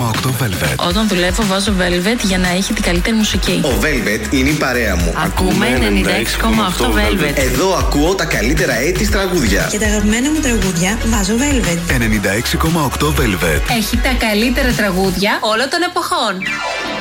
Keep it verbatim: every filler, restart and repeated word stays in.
οκτώ Velvet. Όταν δουλεύω βάζω Velvet για να έχει την καλύτερη μουσική. Ο Velvet είναι η παρέα μου. Ακούμε ενενήντα έξι κόμμα οκτώ Velvet. Εδώ ακούω τα καλύτερα έτη τραγούδια. Και τα αγαπημένα μου τραγούδια βάζω Velvet. ενενήντα έξι κόμμα οκτώ Velvet. Έχει τα καλύτερα τραγούδια όλων των εποχών.